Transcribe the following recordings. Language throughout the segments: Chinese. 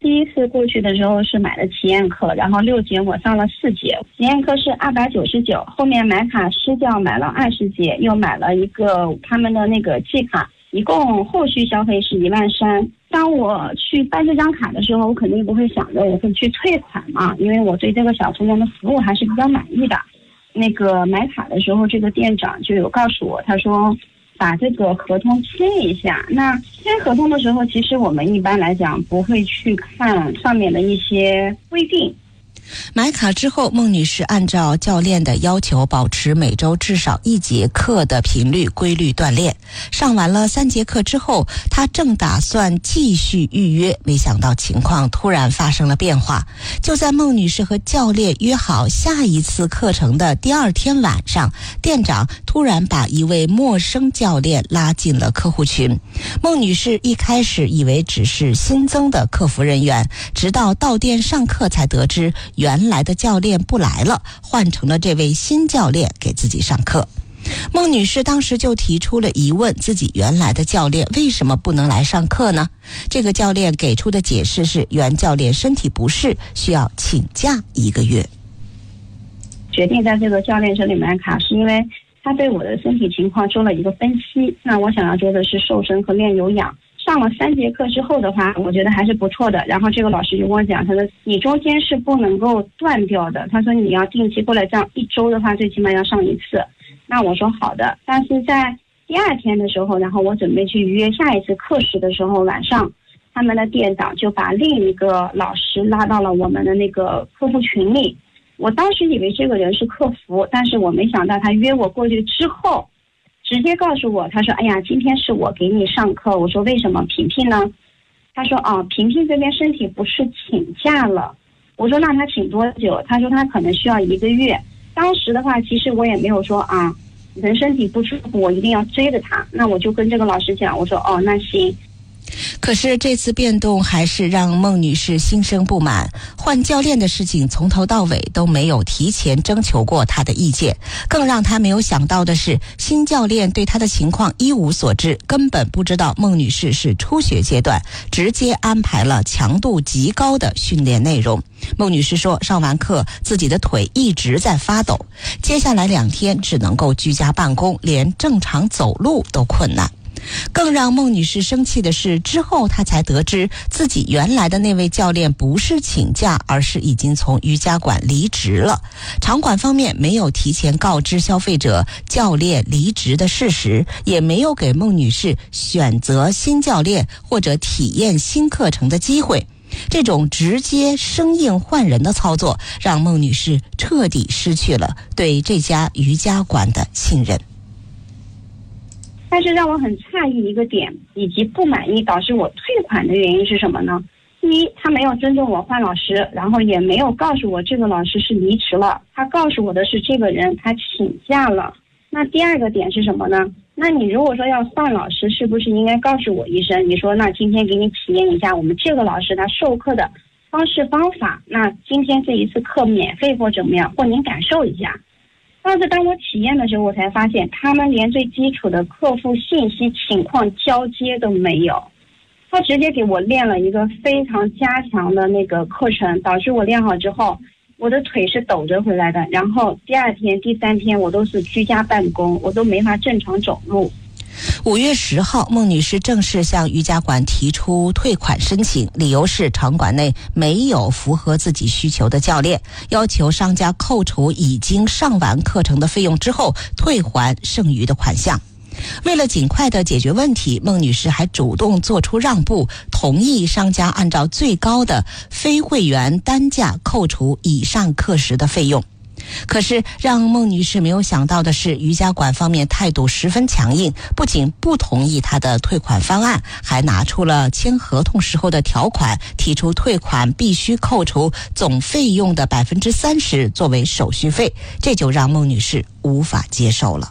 一次过去的时候是买的体验课，然后6节我上了4节，体验课是299，后面买卡私教买了20节，又买了一个他们的那个季卡，一共后续消费是13000。当我去办这张卡的时候，我肯定不会想着我会去退款嘛，因为我对这个小姑娘的服务还是比较满意的。那个买卡的时候，这个店长就有告诉我，他说把这个合同签一下。那签合同的时候，其实我们一般来讲不会去看上面的一些规定。 买卡之后，孟女士按照教练的要求，保持每周至少1节课的频率规律锻炼。上完了3节课之后，她正打算继续预约，没想到情况突然发生了变化。就在孟女士和教练约好下一次课程的第2天晚上，店长突然把一位陌生教练拉进了客户群。孟女士一开始以为只是新增的客服人员，直到到店上课才得知原来的教练不来了，换成了这位新教练给自己上课。孟女士当时就提出了疑问，自己原来的教练为什么不能来上课呢？这个教练给出的解释是原教练身体不适，需要请假1个月。 决定在这个教练这里买卡，是因为他对我的身体情况做了一个分析。那我想要做的是瘦身和练有氧。上了3节课之后的话，我觉得还是不错的。然后这个老师就跟我讲，他说你中间是不能够断掉的，他说你要定期过来，这样1周的话最起码要上1次。那我说好的。但是在第2天的时候，然后我准备去预约下一次课时的时候，晚上他们的店长就把另一个老师拉到了我们的那个客户群里。我当时以为这个人是客服，但是我没想到他约我过去之后直接告诉我，他说哎呀，今天是我给你上课。我说为什么？萍萍呢？他说萍萍这边身体不适请假了。我说那他请多久？他说他可能需要1个月。当时的话其实我也没有说人身体不舒服我一定要追着他，那我就跟这个老师讲，我说那行。 可是这次变动还是让孟女士心生不满，换教练的事情从头到尾都没有提前征求过她的意见。更让她没有想到的是，新教练对她的情况一无所知，根本不知道孟女士是初学阶段，直接安排了强度极高的训练内容。孟女士说，上完课自己的腿一直在发抖，接下来2天只能够居家办公，连正常走路都困难。更让孟女士生气的是，之后她才得知自己原来的那位教练不是请假，而是已经从瑜伽馆离职了。场馆方面没有提前告知消费者教练离职的事实，也没有给孟女士选择新教练或者体验新课程的机会。这种直接生硬换人的操作，让孟女士彻底失去了对这家瑜伽馆的信任。 但是让我很诧异一个点以及不满意导致我退款的原因是什么呢？第一，他没有尊重我换老师，然后也没有告诉我这个老师是离职了，他告诉我的是这个人他请假了。那第2个点是什么呢？那你如果说要换老师，是不是应该告诉我一声，你说那今天给你体验一下我们这个老师他授课的方式方法，那今天这一次课免费或怎么样，或您感受一下。但是当我体验的时候，我才发现他们连最基础的客户信息情况交接都没有。他直接给我练了一个非常加强的那个课程，导致我练好之后我的腿是抖着回来的，然后第2天第3天我都是居家办公，我都没法正常走路。 5月10号，孟女士正式向瑜伽馆提出退款申请，理由是场馆内没有符合自己需求的教练，要求商家扣除已经上完课程的费用之后退还剩余的款项。为了尽快的解决问题，孟女士还主动做出让步，同意商家按照最高的非会员单价扣除以上课时的费用。可是让孟女士没有想到的是，瑜伽馆方面态度十分强硬，不仅不同意她的退款方案，还拿出了签合同时候的条款，提出退款必须扣除总费用的30%作为手续费，这就让孟女士无法接受了。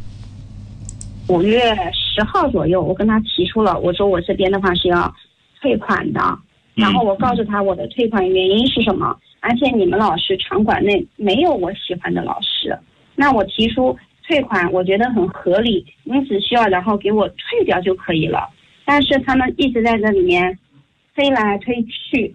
5月10号左右，我跟他提出了，我说我这边的话是要退款的，然后我告诉他我的退款原因是什么，而且你们老师场馆内没有我喜欢的老师，那我提出退款我觉得很合理，你只需要然后给我退掉就可以了。但是他们一直在这里面推来推去，